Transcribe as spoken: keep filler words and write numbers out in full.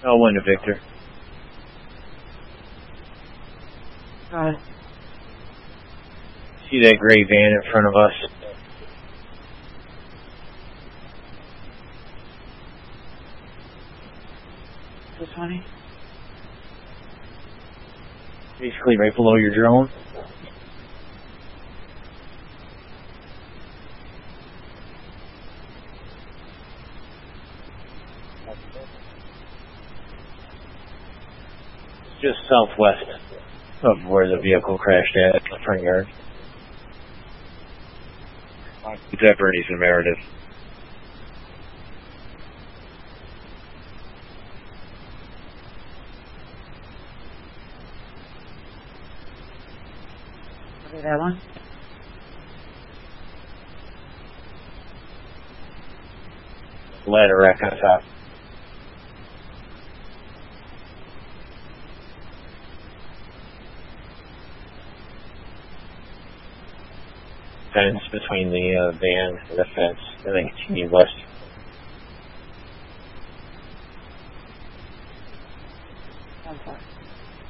Oh, one to Victor. Got it. See that gray van in front of us? This one? Basically right below your drone. Just southwest of where the vehicle crashed at, in the front yard. Except Bernie's and Meredith. Okay, that one? Ladder rack on top. Fence between the uh, van and the fence, and then continue west. One far.